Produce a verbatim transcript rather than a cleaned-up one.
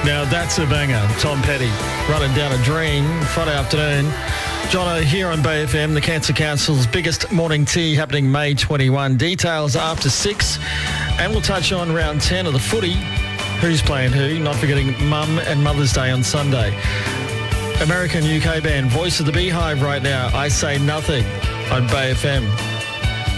Now that's a banger. Tom Petty running down a dream Friday afternoon. Jono here on Bay F M, the Cancer Council's biggest morning tea happening May twenty-first. Details after six. And we'll touch on round ten of the footy. Who's playing who? Not forgetting Mum and Mother's Day on Sunday. American U K band Voice of the Beehive right now. I Say Nothing on Bay F M.